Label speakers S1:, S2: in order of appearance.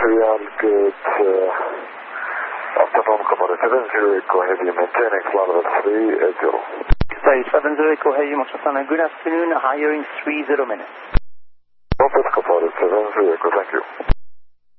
S1: Montreal, good afternoon, Commodore 70 Echo Heavy, maintaining flight level 380.
S2: Stage 70 Echo Heavy, Montreal, good afternoon, hiring 30 minutes.
S1: Office Commodore 70 Echo, thank you.